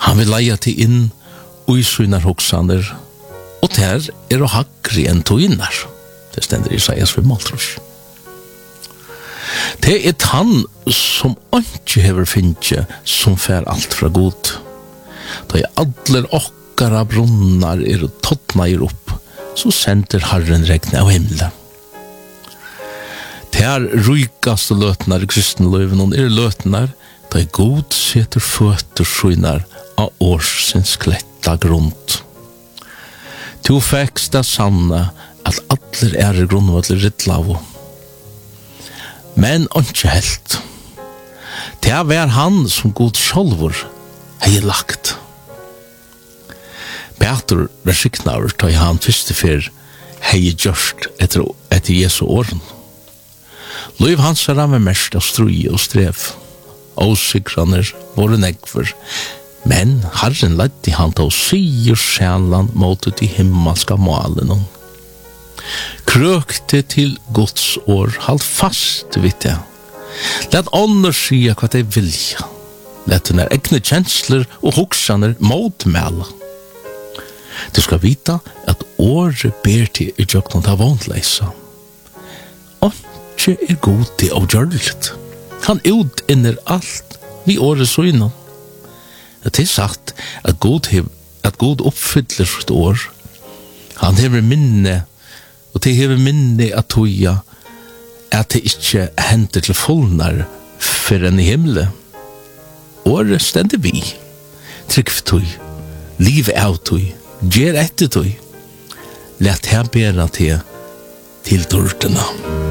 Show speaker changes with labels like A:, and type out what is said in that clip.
A: Han vil leia til inn og i synar hoksaner, og ter å hakri enn toinnar. Det stender i Isaias 5:3. Det han som ikke hever finnje som fer alt fra god. Da allir okkara brunnar tottnair opp, så sender Herren regne av himmelen. Det rykaste løtnar i kristenløyven og løtnar, da god setter føtter synar av årsins kletta grunnt. To fekst det sanna at allir grunnvallir rittlavu. Men ikke helt. Det var han som god sjálfur hei lagt. Beatur var siknaur da han fyrste fyr hei gjørst etter Jesu åren. Løyv hans med mest av strui og strev. Åsikraner våre negver. Men Herren ledde han til å sier sjælan mot de himmelska målen. Krøkte til Guds år, halt fast vid det. Let ånder sia hva de vilja. Let denne egne kjensler og hoksaner motmæla. Du skal vita at året ber til i jøkna ta vondleisa. Ikke god til å gjøre det. Han utinner alt vi året søgna. Det sagt at God oppfyller sitt år. Han hever minne, og det hever minne at toja at det ikke henter til fullnar for enn i himmelen. Året stender vi. Trygg for tog, liv av tog, gjer etter tog. Lett her bera til dørtene.